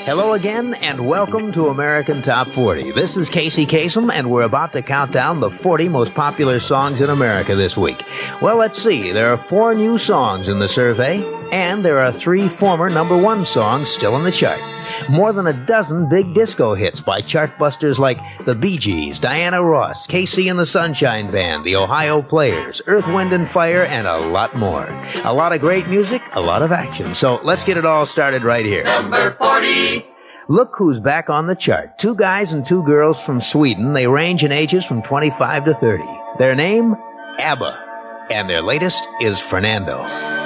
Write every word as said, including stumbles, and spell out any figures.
Hello again, and welcome to American Top forty. This is Casey Kasem, and we're about to count down the forty most popular songs in America this week. Well, let's see. There are four new songs in the survey, and there are three former number one songs still in the chart. More than a dozen big disco hits by chartbusters like the Bee Gees, Diana Ross, K C and the Sunshine Band, the Ohio Players, Earth, Wind and Fire, and a lot more. A lot of great music, a lot of action. So let's get it all started right here. Number forty. Look who's back on the chart. Two guys and two girls from Sweden. They range in ages from twenty-five to thirty. Their name? ABBA. And their latest is Fernando.